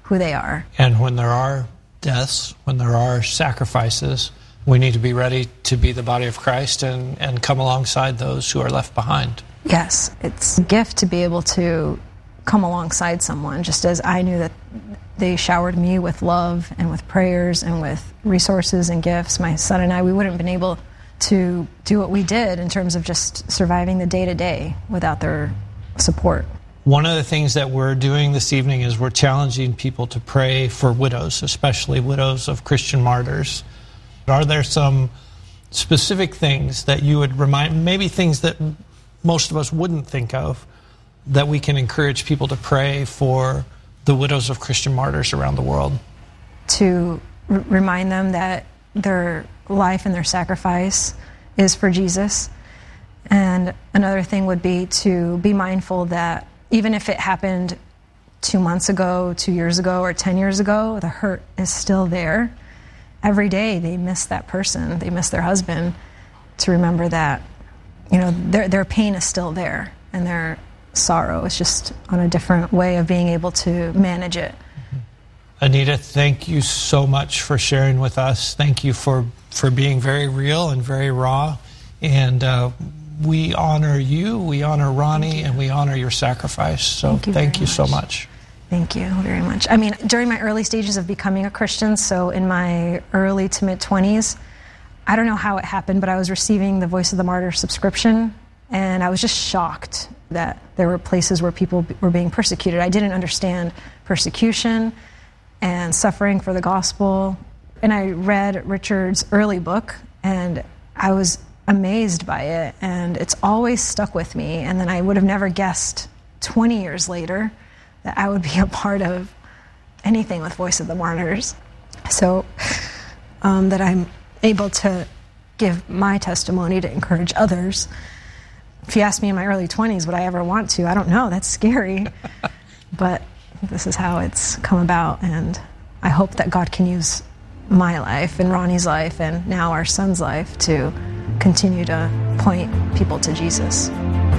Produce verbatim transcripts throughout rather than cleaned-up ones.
who they are. And when there are deaths, when there are sacrifices, we need to be ready to be the body of Christ and, and come alongside those who are left behind. Yes, it's a gift to be able to come alongside someone, just as I knew that they showered me with love and with prayers and with resources and gifts. My son and I, we wouldn't have been able to do what we did in terms of just surviving the day-to-day without their support. One of the things that we're doing this evening is we're challenging people to pray for widows, especially widows of Christian martyrs. Are there some specific things that you would remind, maybe things that most of us wouldn't think of, that we can encourage people to pray for the widows of Christian martyrs around the world? To r- remind them that their life and their sacrifice is for Jesus. And another thing would be to be mindful that even if it happened two months ago, two years ago, or ten years ago, the hurt is still there. Every day they miss that person, they miss their husband, to remember that, you know, their their pain is still there, and their sorrow is just on a different way of being able to manage it. Mm-hmm. Anita, thank you so much for sharing with us. Thank you for, for being very real and very raw. And uh, we honor you, we honor Ronnie, and we honor your sacrifice. So thank you, thank you much. so much. Thank you very much. I mean, during my early stages of becoming a Christian, so in my early to mid-twenties, I don't know how it happened, but I was receiving the Voice of the Martyr subscription, and I was just shocked that there were places where people were being persecuted. I didn't understand persecution and suffering for the gospel. And I read Richard's early book, and I was amazed by it, and it's always stuck with me. And then I would have never guessed twenty years later that I would be a part of anything with Voice of the Martyrs. So um, that I'm able to give my testimony to encourage others. If you ask me in my early twenties, would I ever want to? I don't know. That's scary. But this is how it's come about, and I hope that God can use my life and Ronnie's life and now our son's life to continue to point people to Jesus.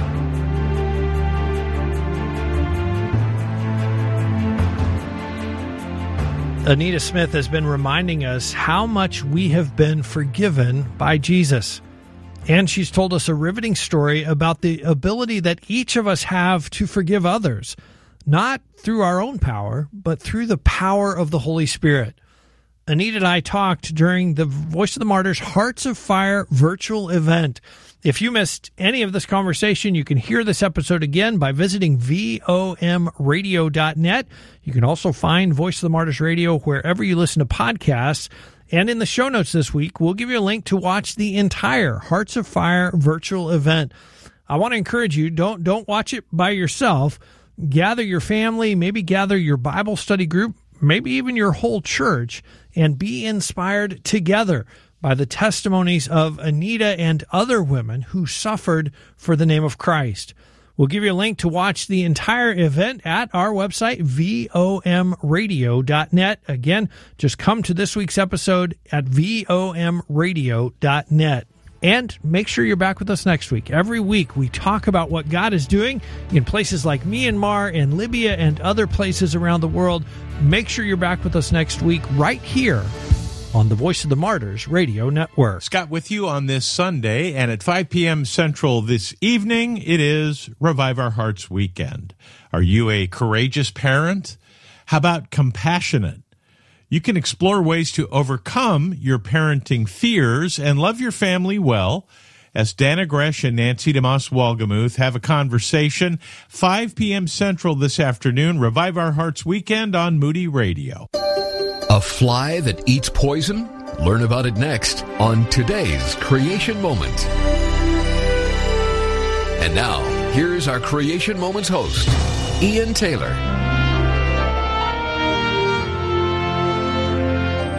Anita Smith has been reminding us how much we have been forgiven by Jesus. And she's told us a riveting story about the ability that each of us have to forgive others, not through our own power, but through the power of the Holy Spirit. Anita and I talked during the Voice of the Martyrs Hearts of Fire virtual event. If you missed any of this conversation, you can hear this episode again by visiting V O M radio dot net. You can also find Voice of the Martyrs Radio wherever you listen to podcasts. And in the show notes this week, we'll give you a link to watch the entire Hearts of Fire virtual event. I want to encourage you, don't don't watch it by yourself. Gather your family, maybe gather your Bible study group, maybe even your whole church, and be inspired together by the testimonies of Anita and other women who suffered for the name of Christ. We'll give you a link to watch the entire event at our website, V O M radio dot net. Again, just come to this week's episode at V O M radio dot net. And make sure you're back with us next week. Every week we talk about what God is doing in places like Myanmar and Libya and other places around the world. Make sure you're back with us next week right here on the Voice of the Martyrs Radio Network. Scott with you on this Sunday, and at five p.m. Central this evening, it is Revive Our Hearts Weekend. Are you a courageous parent? How about compassionate? You can explore ways to overcome your parenting fears and love your family well as Dana Gresh and Nancy DeMoss Walgemuth have a conversation. five p.m. Central this afternoon, Revive Our Hearts Weekend on Moody Radio. A fly that eats poison? Learn about it next on today's Creation Moment. And now, here's our Creation Moments host, Ian Taylor.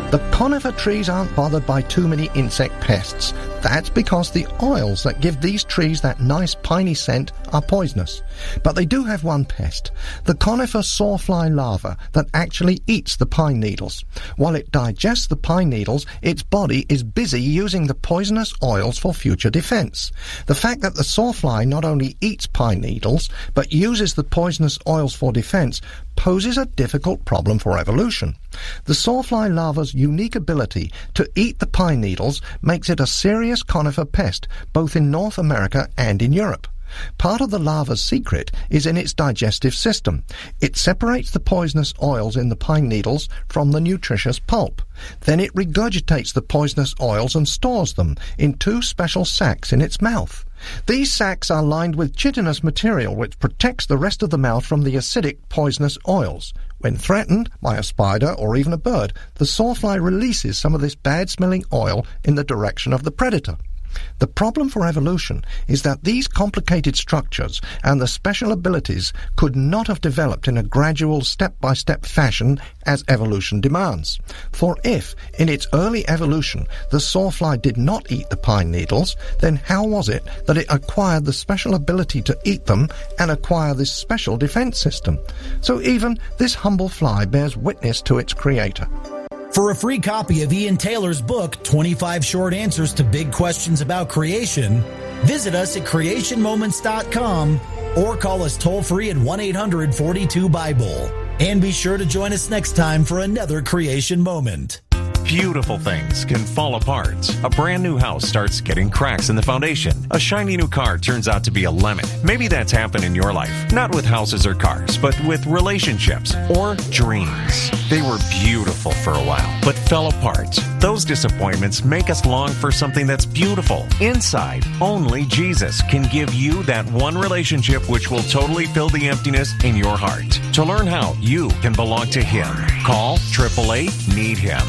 The conifer trees aren't bothered by too many insect pests. That's because the oils that give these trees that nice piney scent are poisonous. But they do have one pest, the conifer sawfly larva that actually eats the pine needles. While it digests the pine needles, its body is busy using the poisonous oils for future defense. The fact that the sawfly not only eats pine needles, but uses the poisonous oils for defense poses a difficult problem for evolution. The sawfly larva's unique ability to eat the pine needles makes it a serious conifer pest, both in North America and in Europe. Part of the larva's secret is in its digestive system. It separates the poisonous oils in the pine needles from the nutritious pulp. Then it regurgitates the poisonous oils and stores them in two special sacs in its mouth. These sacs are lined with chitinous material which protects the rest of the mouth from the acidic, poisonous oils. When threatened by a spider or even a bird, the sawfly releases some of this bad-smelling oil in the direction of the predator. The problem for evolution is that these complicated structures and the special abilities could not have developed in a gradual step-by-step fashion as evolution demands. For if, in its early evolution, the sawfly did not eat the pine needles, then how was it that it acquired the special ability to eat them and acquire this special defense system? So even this humble fly bears witness to its creator. For a free copy of Ian Taylor's book, twenty-five Short Answers to Big Questions About Creation, visit us at creation moments dot com or call us toll-free at one eight hundred forty-two Bible. And be sure to join us next time for another Creation Moment. Beautiful things can fall apart. A brand new house starts getting cracks in the foundation. A shiny new car turns out to be a lemon. Maybe that's happened in your life. Not with houses or cars, but with relationships or dreams. They were beautiful for a while, but fell apart. Those disappointments make us long for something that's beautiful. Inside, only Jesus can give you that one relationship which will totally fill the emptiness in your heart. To learn how you can belong to Him, call eight eight eight, need him.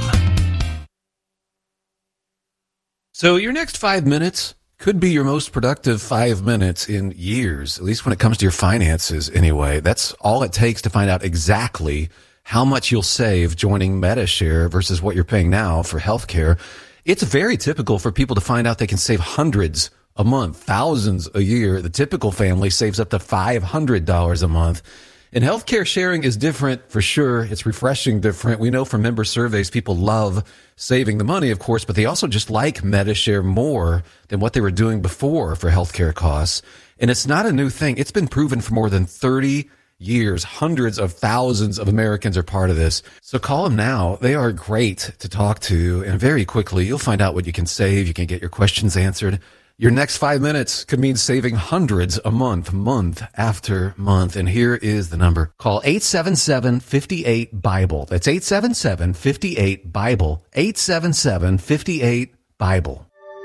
So your next five minutes could be your most productive five minutes in years, at least when it comes to your finances anyway. That's all it takes to find out exactly how much you'll save joining Medi-Share versus what you're paying now for healthcare. It's very typical for people to find out they can save hundreds a month, thousands a year. The typical family saves up to five hundred dollars a month. And healthcare sharing is different for sure. It's refreshing different. We know from member surveys, people love saving the money, of course, but they also just like Medi-Share more than what they were doing before for healthcare costs. And it's not a new thing. It's been proven for more than thirty years. Hundreds of thousands of Americans are part of this. So call them now. They are great to talk to. And very quickly, you'll find out what you can save. You can get your questions answered. Your next five minutes could mean saving hundreds a month, month after month. And here is the number. Call eight seven seven, five eight, BIBLE. That's eight seven seven, five eight, BIBLE. eight seven seven, five eight, BIBLE.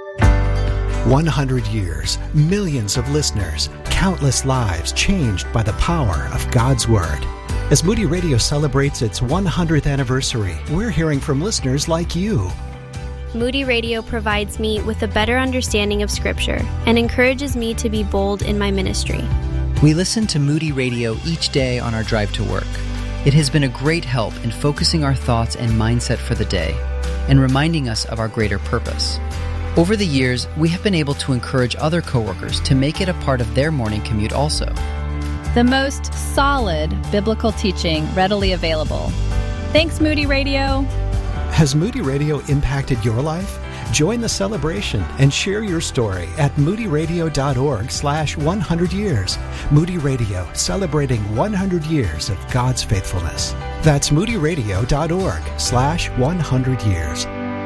one hundred years, millions of listeners, countless lives changed by the power of God's Word. As Moody Radio celebrates its one hundredth anniversary, we're hearing from listeners like you. Moody Radio provides me with a better understanding of Scripture and encourages me to be bold in my ministry. We listen to Moody Radio each day on our drive to work. It has been a great help in focusing our thoughts and mindset for the day and reminding us of our greater purpose. Over the years, we have been able to encourage other coworkers to make it a part of their morning commute also. The most solid biblical teaching readily available. Thanks, Moody Radio. Has Moody Radio impacted your life? Join the celebration and share your story at moodyradio.org slash 100 years. Moody Radio, celebrating one hundred years of God's faithfulness. That's moodyradio.org slash 100 years.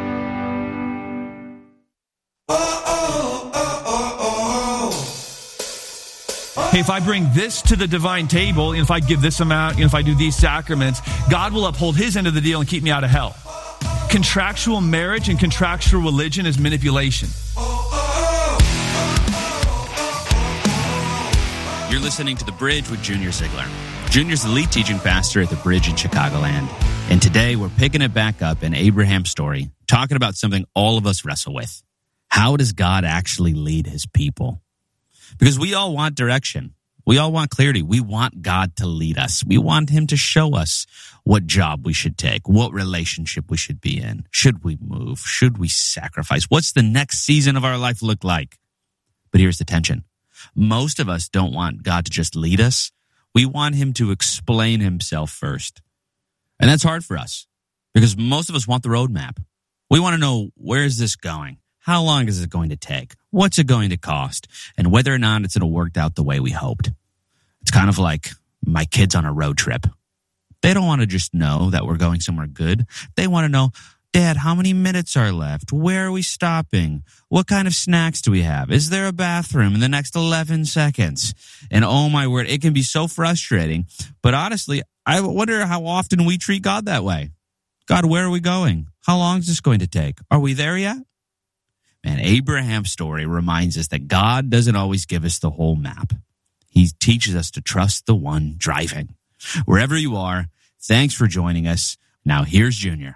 Hey, if I bring this to the divine table, and if I give this amount, and if I do these sacraments, God will uphold His end of the deal and keep me out of hell. Contractual marriage and contractual religion is manipulation. You're listening to The Bridge with Junior Ziegler. Junior's the lead teaching pastor at The Bridge in Chicagoland. And today we're picking it back up in Abraham's story, talking about something all of us wrestle with. How does God actually lead His people? Because we all want direction. We all want clarity. We want God to lead us. We want Him to show us what job we should take, what relationship we should be in. Should we move? Should we sacrifice? What's the next season of our life look like? But here's the tension. Most of us don't want God to just lead us. We want him to explain himself first. And that's hard for us because most of us want the roadmap. We want to know, where is this going? How long is it going to take? What's it going to cost? And whether or not it's going to work out the way we hoped. It's kind of like my kids on a road trip. They don't want to just know that we're going somewhere good. They want to know, Dad, how many minutes are left? Where are we stopping? What kind of snacks do we have? Is there a bathroom in the next eleven seconds? And oh my word, it can be so frustrating. But honestly, I wonder how often we treat God that way. God, where are we going? How long is this going to take? Are we there yet? Man, Abraham's story reminds us that God doesn't always give us the whole map. He teaches us to trust the one driving. Wherever you are, thanks for joining us. Now here's Junior.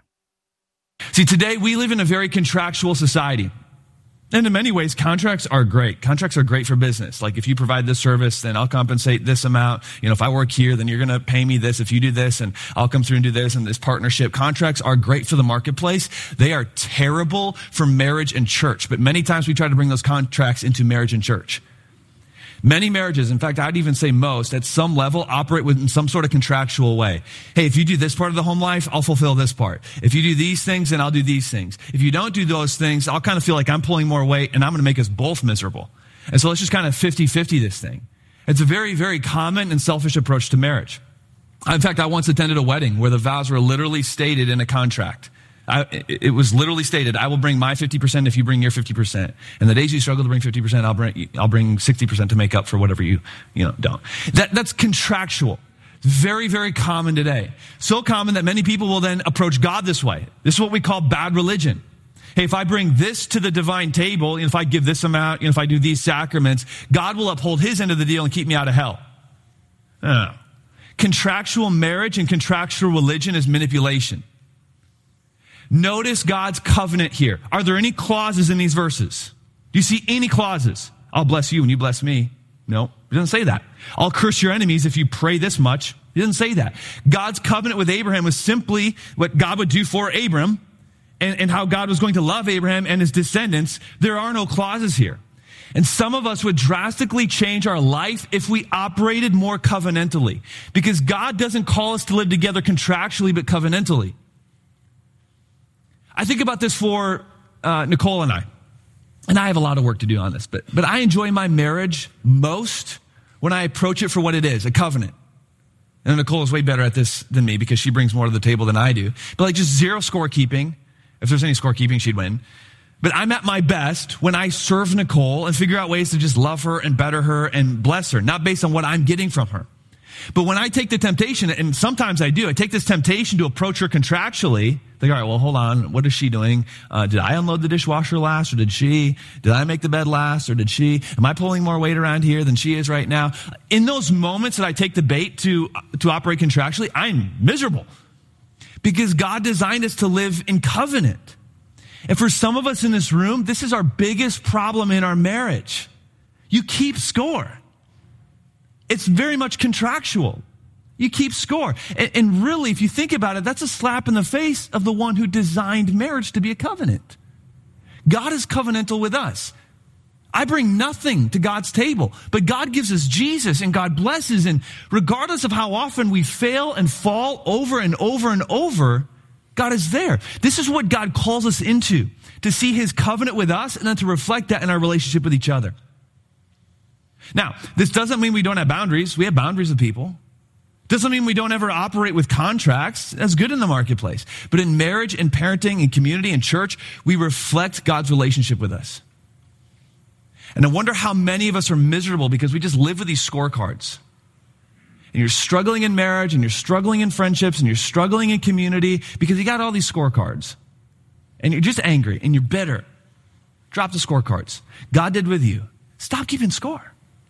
See, today we live in a very contractual society. And in many ways, contracts are great. Contracts are great for business. Like if you provide this service, then I'll compensate this amount. You know, if I work here, then you're going to pay me this. If you do this, and I'll come through and do this, and this partnership. Contracts are great for the marketplace. They are terrible for marriage and church. But many times we try to bring those contracts into marriage and church. Many marriages, in fact, I'd even say most, at some level, operate within some sort of contractual way. Hey, if you do this part of the home life, I'll fulfill this part. If you do these things, then I'll do these things. If you don't do those things, I'll kind of feel like I'm pulling more weight and I'm going to make us both miserable. And so let's just kind of fifty-fifty this thing. It's a very, very common and selfish approach to marriage. In fact, I once attended a wedding where the vows were literally stated in a contract. I, it was literally stated, I will bring my fifty percent if you bring your fifty percent. And the days you struggle to bring fifty percent, I'll bring, I'll bring sixty percent to make up for whatever you, you know, don't. That, that's contractual. Very, very common today. So common that many people will then approach God this way. This is what we call bad religion. Hey, if I bring this to the divine table, and if I give this amount, and if I do these sacraments, God will uphold his end of the deal and keep me out of hell. Oh. Contractual marriage and contractual religion is manipulation. Notice God's covenant here. Are there any clauses in these verses? Do you see any clauses? I'll bless you and you bless me. No, it doesn't say that. I'll curse your enemies if you pray this much. It doesn't say that. God's covenant with Abraham was simply what God would do for Abram and, and how God was going to love Abraham and his descendants. There are no clauses here. And some of us would drastically change our life if we operated more covenantally, because God doesn't call us to live together contractually, but covenantally. I think about this for uh, Nicole and I, and I have a lot of work to do on this, but but I enjoy my marriage most when I approach it for what it is, a covenant. And Nicole is way better at this than me because she brings more to the table than I do. But like just zero scorekeeping. If there's any scorekeeping, she'd win. But I'm at my best when I serve Nicole and figure out ways to just love her and better her and bless her, not based on what I'm getting from her. But when I take the temptation, and sometimes I do, I take this temptation to approach her contractually. Like, all right, well, hold on. What is she doing? Uh, did I unload the dishwasher last, or did she? Did I make the bed last, or did she? Am I pulling more weight around here than she is right now? In those moments that I take the bait to, to operate contractually, I'm miserable. Because God designed us to live in covenant. And for some of us in this room, this is our biggest problem in our marriage. You keep score. It's very much contractual. You keep score. And, and really, if you think about it, that's a slap in the face of the one who designed marriage to be a covenant. God is covenantal with us. I bring nothing to God's table, but God gives us Jesus and God blesses. And regardless of how often we fail and fall over and over and over, God is there. This is what God calls us into, to see his covenant with us and then to reflect that in our relationship with each other. Now, this doesn't mean we don't have boundaries. We have boundaries with people. Doesn't mean we don't ever operate with contracts. That's good in the marketplace. But in marriage and parenting and community and church, we reflect God's relationship with us. And I wonder how many of us are miserable because we just live with these scorecards. And you're struggling in marriage and you're struggling in friendships and you're struggling in community because you got all these scorecards. And you're just angry and you're bitter. Drop the scorecards. God did with you. Stop keeping score.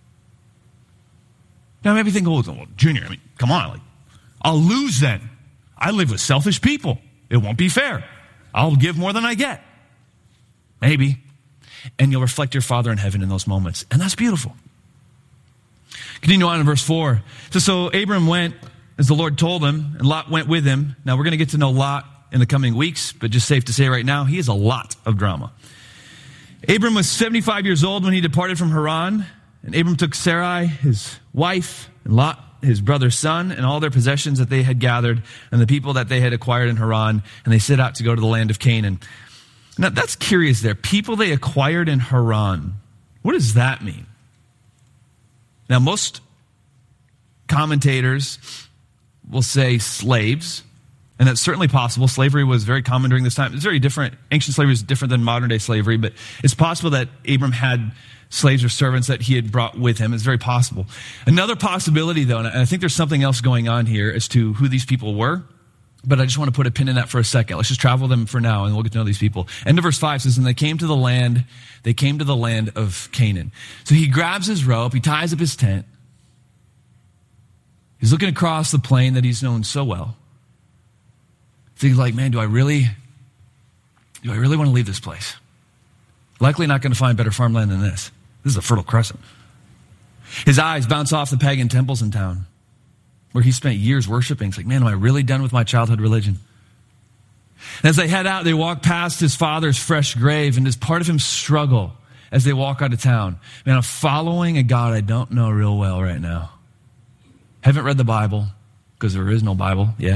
Now maybe think, oh, well, Junior, I mean, come on. Like, I'll lose then. I live with selfish people. It won't be fair. I'll give more than I get. Maybe. And you'll reflect your Father in heaven in those moments. And that's beautiful. Continue on in verse four. So, so Abram went as the Lord told him, and Lot went with him. Now, we're going to get to know Lot in the coming weeks, but just safe to say right now, he is a lot of drama. Abram was seventy-five years old when he departed from Haran, and Abram took Sarai, his wife, and Lot, his brother's son, and all their possessions that they had gathered, and the people that they had acquired in Haran, and they set out to go to the land of Canaan. Now, that's curious there. People they acquired in Haran. What does that mean? Now, most commentators will say slaves, and that's certainly possible. Slavery was very common during this time. It's very different. Ancient slavery is different than modern day slavery, but it's possible that Abram had slaves or servants that he had brought with him. It's very possible. Another possibility, though, and I think there's something else going on here as to who these people were, but I just want to put a pin in that for a second. Let's just travel them for now, and we'll get to know these people. End of verse five says, and they came to the land, they came to the land of Canaan. So he grabs his rope, he ties up his tent. He's looking across the plain that he's known so well. So he's like, man, do I really, do I really want to leave this place? Likely not going to find better farmland than this. This is a fertile crescent. His eyes bounce off the pagan temples in town where he spent years worshiping. It's like, man, am I really done with my childhood religion? And as they head out, they walk past his father's fresh grave, and as part of him struggle as they walk out of town. Man, I'm following a God I don't know real well right now. Haven't read the Bible because there is no Bible yet.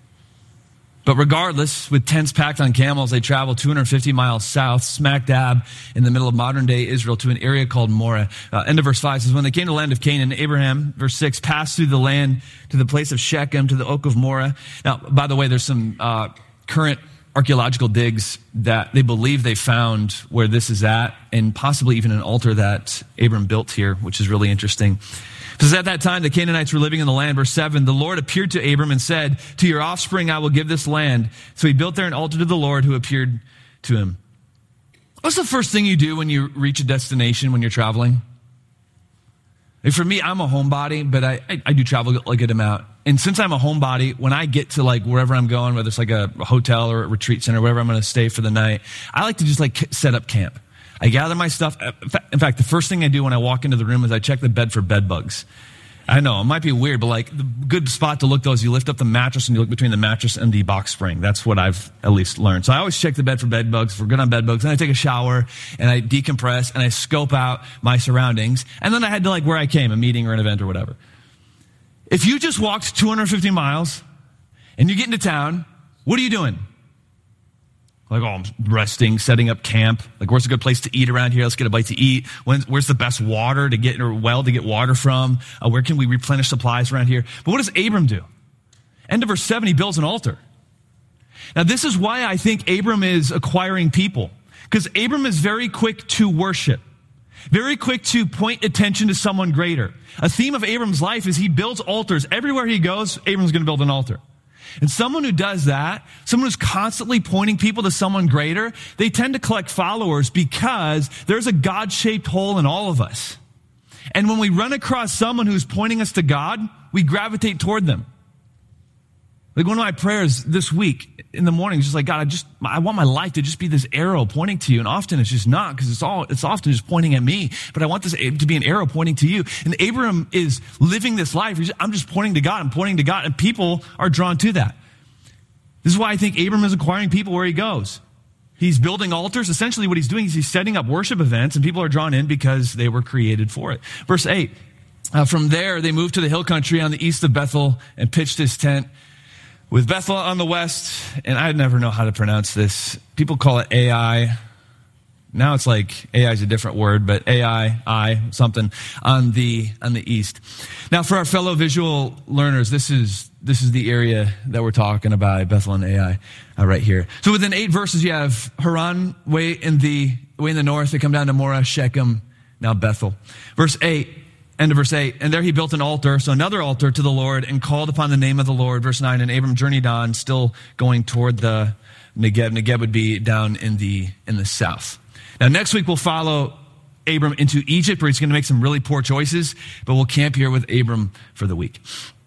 But regardless, with tents packed on camels, they travel two hundred fifty miles south, smack dab in the middle of modern-day Israel, to an area called Moreh. Uh, end of verse five says, when they came to the land of Canaan, Abraham, verse six, passed through the land to the place of Shechem, to the oak of Moreh. Now, by the way, there's some uh, current archaeological digs that they believe they found where this is at, and possibly even an altar that Abram built here, which is really interesting. Because at that time, the Canaanites were living in the land. Verse seven, the Lord appeared to Abram and said, to your offspring I will give this land. So he built there an altar to the Lord who appeared to him. What's the first thing you do when you reach a destination when you're traveling? Like for me, I'm a homebody, but I, I, I do travel a good amount. And since I'm a homebody, when I get to like wherever I'm going, whether it's like a hotel or a retreat center, wherever I'm going to stay for the night, I like to just like set up camp. I gather my stuff. In fact, the first thing I do when I walk into the room is I check the bed for bed bugs. I know, it might be weird, but like the good spot to look though is you lift up the mattress and you look between the mattress and the box spring. That's what I've at least learned. So I always check the bed for bed bugs. If we're good on bed bugs, then I take a shower and I decompress and I scope out my surroundings. And then I head to like where I came, a meeting or an event or whatever. If you just walked two hundred fifty miles and you get into town, what are you doing? Like, oh, I'm resting, setting up camp. Like, where's a good place to eat around here? Let's get a bite to eat. When's, where's the best water to get, or well to get water from? Uh, where can we replenish supplies around here? But what does Abram do? End of verse seven, he builds an altar. Now, this is why I think Abram is acquiring people. Because Abram is very quick to worship. Very quick to point attention to someone greater. A theme of Abram's life is he builds altars. Everywhere he goes, Abram's going to build an altar. And someone who does that, someone who's constantly pointing people to someone greater, they tend to collect followers because there's a God-shaped hole in all of us. And when we run across someone who's pointing us to God, we gravitate toward them. Like one of my prayers this week in the morning is just like, God, I just, I want my life to just be this arrow pointing to you. And often it's just not, because it's all, it's often just pointing at me. But I want this to be an arrow pointing to you. And Abram is living this life. I'm just pointing to God. I'm pointing to God. And people are drawn to that. This is why I think Abram is acquiring people where he goes. He's building altars. Essentially what he's doing is he's setting up worship events, and people are drawn in because they were created for it. Verse eight, uh, from there they moved to the hill country on the east of Bethel and pitched his tent. With Bethel on the west, and I never know how to pronounce this. People call it A I. Now it's like A I is a different word, but A I, I, something on the on the east. Now, for our fellow visual learners, this is this is the area that we're talking about, Bethel and A I, uh, right here. So within eight verses, you have Haran way in the way in the north. They come down to Moreh, Shechem, now Bethel. Verse eight. End of verse eight, and there he built an altar, so another altar to the Lord, and called upon the name of the Lord. Verse nine, and Abram journeyed on, still going toward the Negeb. Negeb would be down in the in the south. Now, next week we'll follow Abram into Egypt, where he's going to make some really poor choices, but we'll camp here with Abram for the week.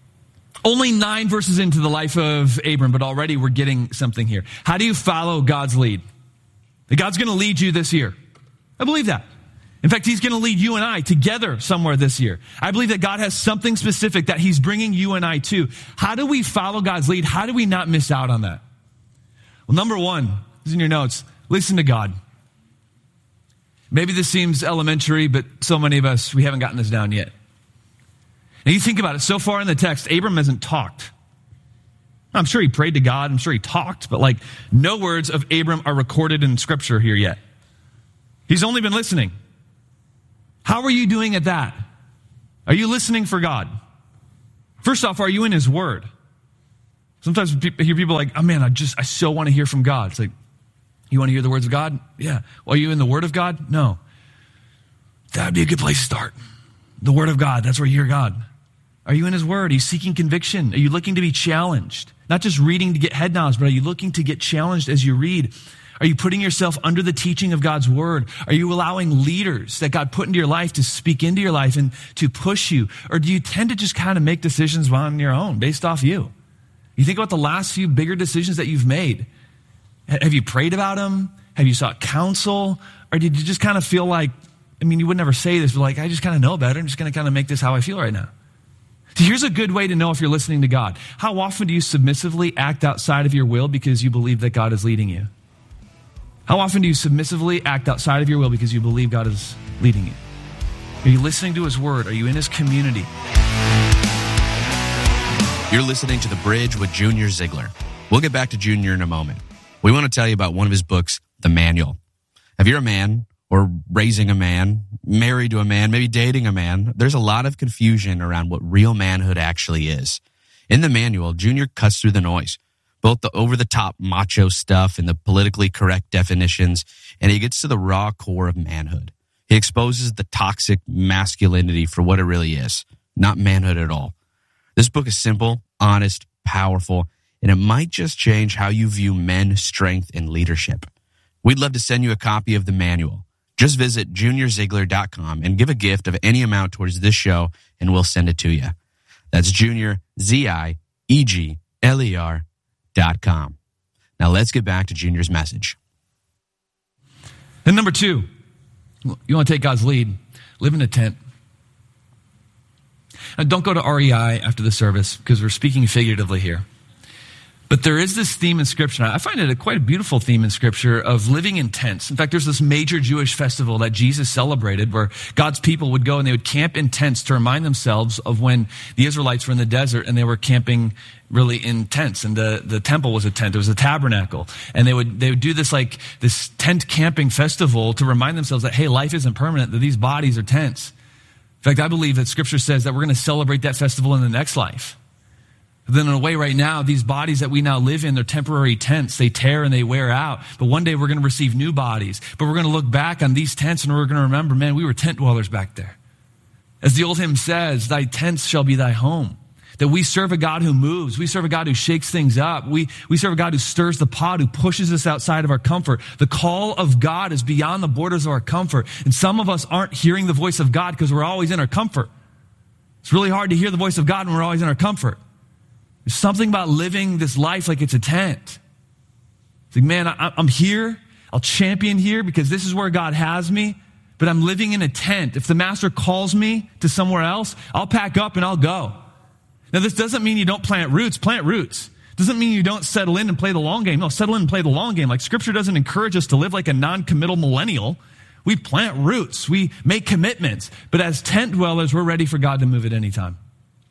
Only nine verses into the life of Abram, but already we're getting something here. How do you follow God's lead? That God's going to lead you this year. I believe that. In fact, he's going to lead you and I together somewhere this year. I believe that God has something specific that he's bringing you and I to. How do we follow God's lead? How do we not miss out on that? Well, number one, this is in your notes, listen to God. Maybe this seems elementary, but so many of us, we haven't gotten this down yet. And you think about it, so far in the text, Abram hasn't talked. I'm sure he prayed to God. I'm sure he talked, but like no words of Abram are recorded in Scripture here yet. He's only been listening. How are you doing at that? Are you listening for God? First off, are you in his word? Sometimes I hear people like, oh man, I just, I so want to hear from God. It's like, you want to hear the words of God? Yeah. Well, are you in the word of God? No. That'd be a good place to start. The word of God, that's where you hear God. Are you in his word? Are you seeking conviction? Are you looking to be challenged? Not just reading to get head knowledge, but are you looking to get challenged as you read? Are you putting yourself under the teaching of God's word? Are you allowing leaders that God put into your life to speak into your life and to push you? Or do you tend to just kind of make decisions on your own based off you? You think about the last few bigger decisions that you've made. Have you prayed about them? Have you sought counsel? Or did you just kind of feel like, I mean, you would never say this, but like, I just kind of know better. I'm just going to kind of make this how I feel right now. So here's a good way to know if you're listening to God. How often do you submissively act outside of your will because you believe that God is leading you? How often do you submissively act outside of your will because you believe God is leading you? Are you listening to his word? Are you in his community? You're listening to The Bridge with Junior Ziegler. We'll get back to Junior in a moment. We want to tell you about one of his books, The Manual. If you're a man or raising a man, married to a man, maybe dating a man, there's a lot of confusion around what real manhood actually is. In the manual, Junior cuts through the noise, both the over-the-top macho stuff and the politically correct definitions, and he gets to the raw core of manhood. He exposes the toxic masculinity for what it really is, not manhood at all. This book is simple, honest, powerful, and it might just change how you view men, strength, and leadership. We'd love to send you a copy of the manual. Just visit junior ziegler dot com and give a gift of any amount towards this show, and we'll send it to you. That's Junior, Z I E G L E R dot com. Now let's get back to Junior's message. And number two, you want to take God's lead, live in a tent. Now don't go to R E I after the service because we're speaking figuratively here. But there is this theme in Scripture. I find it a quite a beautiful theme in Scripture of living in tents. In fact, there's this major Jewish festival that Jesus celebrated where God's people would go and they would camp in tents to remind themselves of when the Israelites were in the desert and they were camping really in tents. And the, the temple was a tent. It was a tabernacle. And they would, they would do this like this tent camping festival to remind themselves that, hey, life isn't permanent, that these bodies are tents. In fact, I believe that Scripture says that we're going to celebrate that festival in the next life. Then in a way right now, these bodies that we now live in, they're temporary tents. They tear and they wear out. But one day we're going to receive new bodies. But we're going to look back on these tents and we're going to remember, man, we were tent dwellers back there. As the old hymn says, thy tents shall be thy home. That we serve a God who moves. We serve a God who shakes things up. We, we serve a God who stirs the pot, who pushes us outside of our comfort. The call of God is beyond the borders of our comfort. And some of us aren't hearing the voice of God because we're always in our comfort. It's really hard to hear the voice of God when we're always in our comfort. There's something about living this life like it's a tent. It's like, man, I, I'm here. I'll champion here because this is where God has me, but I'm living in a tent. If the master calls me to somewhere else, I'll pack up and I'll go. Now, this doesn't mean you don't plant roots. Plant roots. Doesn't mean you don't settle in and play the long game. No, settle in and play the long game. Like Scripture doesn't encourage us to live like a non-committal millennial. We plant roots. We make commitments. But as tent dwellers, we're ready for God to move at any time.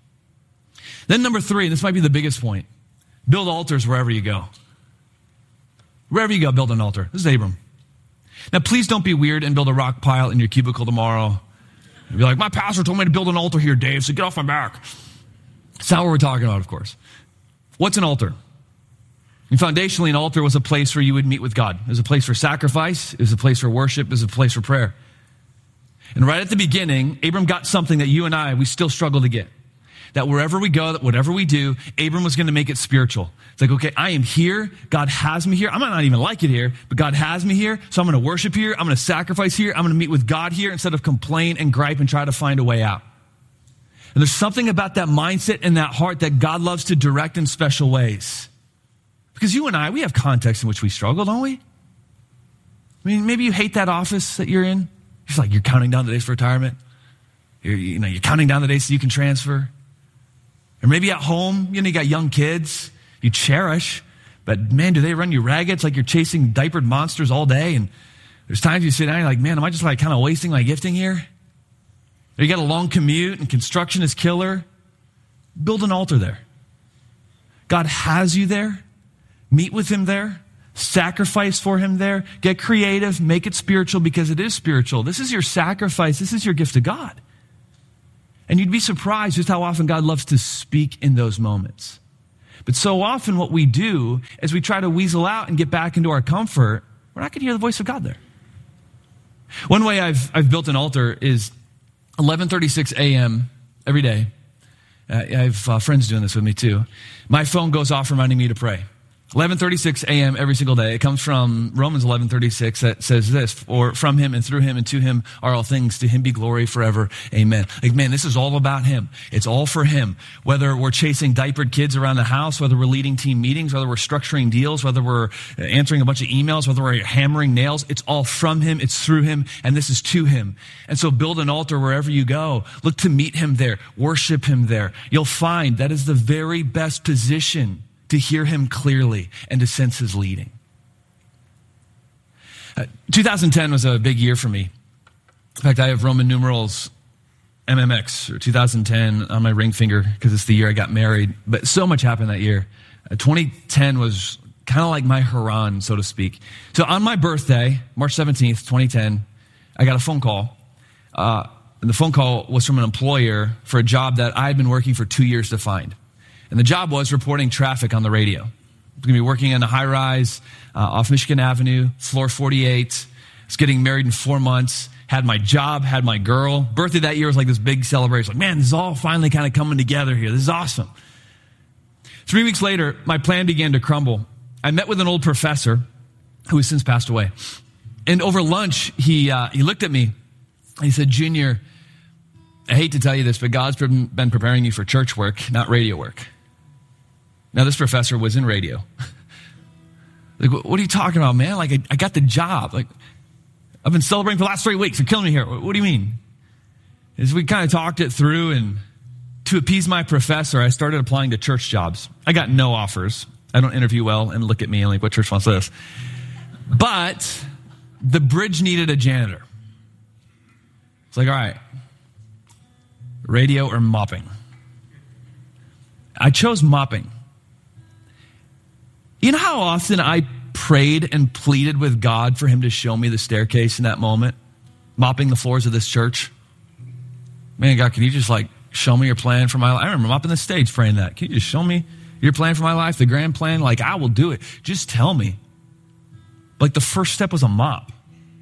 Then number three, and this might be the biggest point, build altars wherever you go. Wherever you go, build an altar. This is Abram. Now, please don't be weird and build a rock pile in your cubicle tomorrow. You'll be like, my pastor told me to build an altar here, Dave, so get off my back. That's not what we're talking about, of course. What's an altar? And foundationally, an altar was a place where you would meet with God. It was a place for sacrifice. It was a place for worship. It was a place for prayer. And right at the beginning, Abram got something that you and I, we still struggle to get. That wherever we go, that whatever we do, Abram was going to make it spiritual. It's like, okay, I am here. God has me here. I might not even like it here, but God has me here. So I'm going to worship here. I'm going to sacrifice here. I'm going to meet with God here instead of complain and gripe and try to find a way out. And there's something about that mindset and that heart that God loves to direct in special ways. Because you and I, we have contexts in which we struggle, don't we? I mean, maybe you hate that office that you're in. It's like you're counting down the days for retirement. You're, you know, you're counting down the days so you can transfer. Or maybe at home, you know, you got young kids you cherish, but man, do they run you ragged? It's like you're chasing diapered monsters all day. And there's times you sit down and you're like, man, am I just like kind of wasting my gifting here? Or you got a long commute and construction is killer. Build an altar there. God has you there. Meet with him there. Sacrifice for him there. Get creative. Make it spiritual because it is spiritual. This is your sacrifice. This is your gift to God. And you'd be surprised just how often God loves to speak in those moments. But so often what we do is we try to weasel out and get back into our comfort. We're not going to hear the voice of God there. One way I've, I've built an altar is eleven thirty-six a.m. every day. Uh, I have uh, friends doing this with me too. My phone goes off reminding me to pray. eleven thirty-six a.m. every single day. It comes from Romans eleven thirty-six that says this, for from him and through him and to him are all things. To him be glory forever. Amen. Like, man, this is all about him. It's all for him. Whether we're chasing diapered kids around the house, whether we're leading team meetings, whether we're structuring deals, whether we're answering a bunch of emails, whether we're hammering nails, it's all from him. It's through him. And this is to him. And so build an altar wherever you go. Look to meet him there. Worship him there. You'll find that is the very best position to hear him clearly and to sense his leading. Uh, two thousand ten was a big year for me. In fact, I have Roman numerals M M X, or two thousand ten, on my ring finger because it's the year I got married. But so much happened that year. Uh, twenty ten was kind of like my Haran, so to speak. So on my birthday, March seventeenth, twenty ten, I got a phone call. Uh, and the phone call was from an employer for a job that I had been working for two years to find. And the job was reporting traffic on the radio. I was going to be working in a high rise uh, off Michigan Avenue, floor forty-eight. I was getting married in four months, had my job, had my girl. Birthday that year was like this big celebration. Like, man, this is all finally kind of coming together here. This is awesome. Three weeks later, my plan began to crumble. I met with an old professor who has since passed away. And over lunch, he uh, he looked at me and he said, Junior, I hate to tell you this, but God's been preparing you for church work, not radio work. Now, this professor was in radio. Like, what are you talking about, man? Like, I, I got the job. Like, I've been celebrating for the last three weeks. You're killing me here. What, what do you mean? As we kind of talked it through, and to appease my professor, I started applying to church jobs. I got no offers. I don't interview well, and look at me, and like, what church wants this? But the bridge needed a janitor. It's like, all right, radio or mopping? I chose mopping. You know how often I prayed and pleaded with God for him to show me the staircase in that moment, mopping the floors of this church? Man, God, can you just like show me your plan for my life? I remember mopping the stage praying that. Can you just show me your plan for my life, the grand plan? Like, I will do it. Just tell me. Like, the first step was a mop.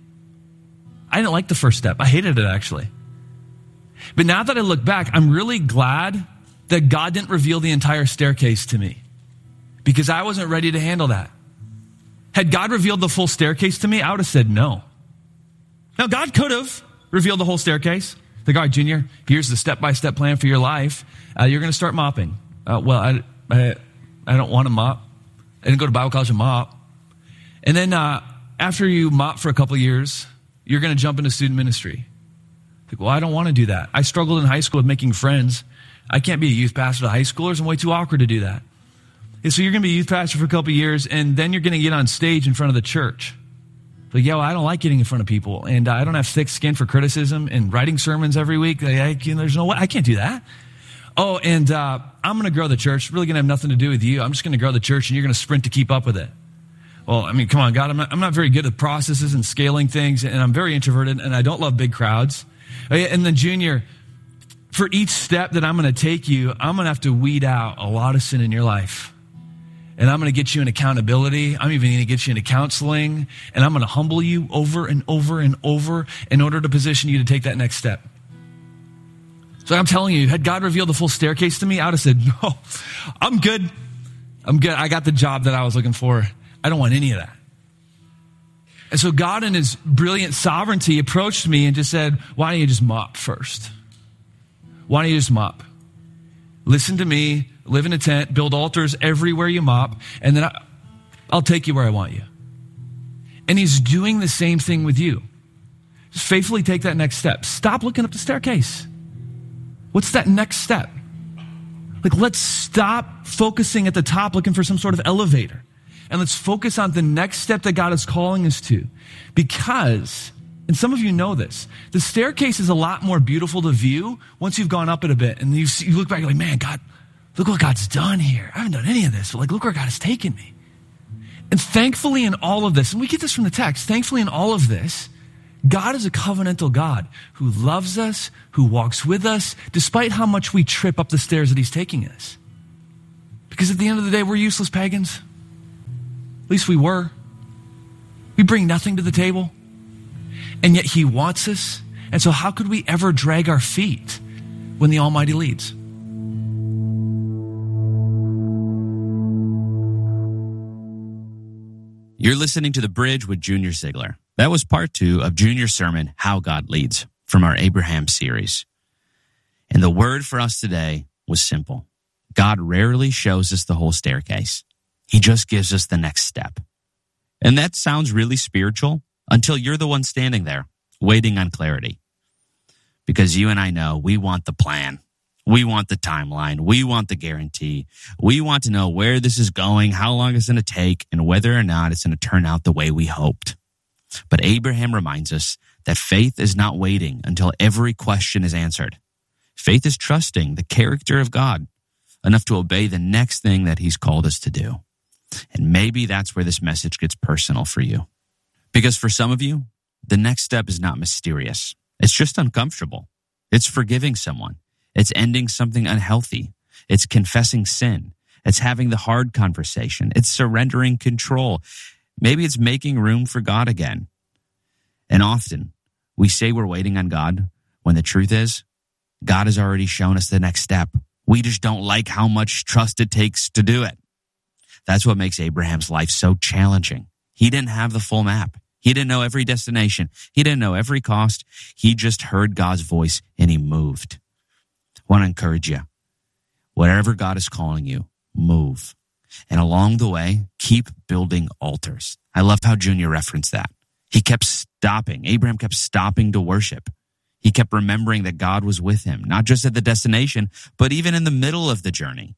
I didn't like the first step. I hated it, actually. But now that I look back, I'm really glad that God didn't reveal the entire staircase to me, because I wasn't ready to handle that. Had God revealed the full staircase to me, I would have said no. Now, God could have revealed the whole staircase. Like, all right, Junior, here's the step-by-step plan for your life. Uh, you're going to start mopping. Uh, well, I, I, I don't want to mop. I didn't go to Bible college and mop. And then uh, after you mop for a couple years, you're going to jump into student ministry. Like, well, I don't want to do that. I struggled in high school with making friends. I can't be a youth pastor to high schoolers. I'm way too awkward to do that. And so you're going to be a youth pastor for a couple of years, and then you're going to get on stage in front of the church. Like, yeah, well, I don't like getting in front of people, and uh, I don't have thick skin for criticism and writing sermons every week. Like, I, you know, there's no way. I can't do that. Oh, and uh, I'm going to grow the church. It's really going to have nothing to do with you. I'm just going to grow the church, and you're going to sprint to keep up with it. Well, I mean, come on, God, I'm not, I'm not very good at processes and scaling things, and I'm very introverted, and I don't love big crowds. And then, Junior, for each step that I'm going to take you, I'm going to have to weed out a lot of sin in your life. And I'm going to get you in accountability. I'm even going to get you into counseling. And I'm going to humble you over and over and over in order to position you to take that next step. So I'm telling you, had God revealed the full staircase to me, I would have said, no, I'm good. I'm good. I got the job that I was looking for. I don't want any of that. And so God, in his brilliant sovereignty, approached me and just said, why don't you just mop first? Why don't you just mop? Listen to me, live in a tent, build altars everywhere you mop, and then I, I'll take you where I want you. And he's doing the same thing with you. faithfully take that next step. Stop looking up the staircase. What's that next step? Like, let's stop focusing at the top looking for some sort of elevator. And let's focus on the next step that God is calling us to. Because, and some of you know this, the staircase is a lot more beautiful to view once you've gone up it a bit. And you, see, you look back, you're like, man, God, look what God's done here. I haven't done any of this, but like, look where God has taken me. And thankfully in all of this, and we get this from the text, thankfully in all of this, God is a covenantal God who loves us, who walks with us, despite how much we trip up the stairs that he's taking us. Because at the end of the day, we're useless pagans. At least we were. We bring nothing to the table. And yet he wants us. And so how could we ever drag our feet when the Almighty leads? You're listening to The Bridge with Junior Ziegler. That was part two of Junior's sermon, How God Leads, from our Abraham series. And the word for us today was simple. God rarely shows us the whole staircase. He just gives us the next step. And that sounds really spiritual until you're the one standing there, waiting on clarity. Because you and I know we want the plan. We want the timeline. We want the guarantee. We want to know where this is going, how long it's going to take, and whether or not it's going to turn out the way we hoped. But Abraham reminds us that faith is not waiting until every question is answered. Faith is trusting the character of God enough to obey the next thing that he's called us to do. And maybe that's where this message gets personal for you. Because for some of you, the next step is not mysterious. It's just uncomfortable. It's forgiving someone. It's ending something unhealthy. It's confessing sin. It's having the hard conversation. It's surrendering control. Maybe it's making room for God again. And often, we say we're waiting on God when the truth is, God has already shown us the next step. We just don't like how much trust it takes to do it. That's what makes Abraham's life so challenging. He didn't have the full map. He didn't know every destination. He didn't know every cost. He just heard God's voice and he moved. I want to encourage you. Wherever God is calling you, move. And along the way, keep building altars. I love how Junior referenced that. He kept stopping. Abraham kept stopping to worship. He kept remembering that God was with him, not just at the destination, but even in the middle of the journey.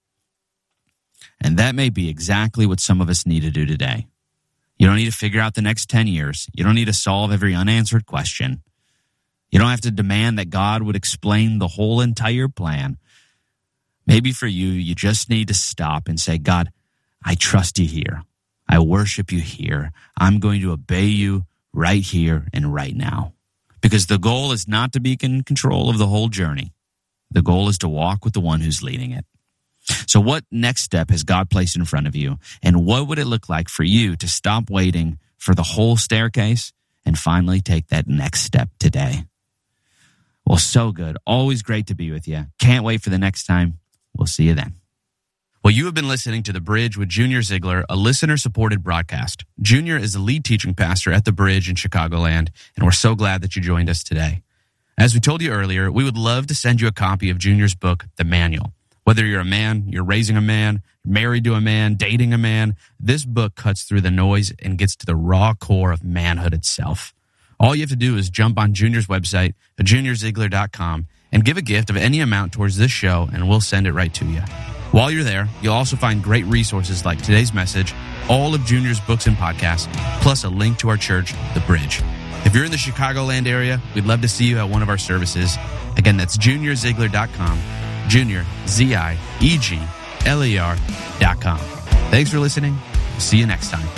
And that may be exactly what some of us need to do today. You don't need to figure out the next ten years. You don't need to solve every unanswered question. You don't have to demand that God would explain the whole entire plan. Maybe for you, you just need to stop and say, God, I trust you here. I worship you here. I'm going to obey you right here and right now. Because the goal is not to be in control of the whole journey. The goal is to walk with the one who's leading it. So what next step has God placed in front of you? And what would it look like for you to stop waiting for the whole staircase and finally take that next step today? Well, so good. Always great to be with you. Can't wait for the next time. We'll see you then. Well, you have been listening to The Bridge with Junior Ziegler, a listener-supported broadcast. Junior is the lead teaching pastor at The Bridge in Chicagoland, and we're so glad that you joined us today. As we told you earlier, we would love to send you a copy of Junior's book, The Manual. Whether you're a man, you're raising a man, married to a man, dating a man, this book cuts through the noise and gets to the raw core of manhood itself. All you have to do is jump on Junior's website, junior ziegler dot com, and give a gift of any amount towards this show, and we'll send it right to you. While you're there, you'll also find great resources like today's message, all of Junior's books and podcasts, plus a link to our church, The Bridge. If you're in the Chicagoland area, we'd love to see you at one of our services. Again, that's junior ziegler dot com, Junior, Z I E G L E R dot com. Thanks for listening. We'll see you next time.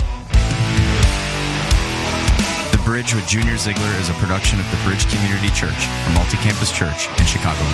The Bridge with Junior Ziegler is a production of The Bridge Community Church, a multi-campus church in Chicago.